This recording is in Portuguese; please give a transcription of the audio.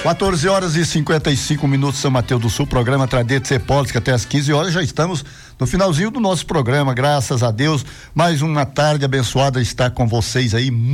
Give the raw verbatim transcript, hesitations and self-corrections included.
quatorze horas e cinquenta e cinco minutos, São Mateus do Sul, programa Tradete Política até às quinze horas. Já estamos no finalzinho do nosso programa, graças a Deus. Mais uma tarde abençoada está com vocês aí.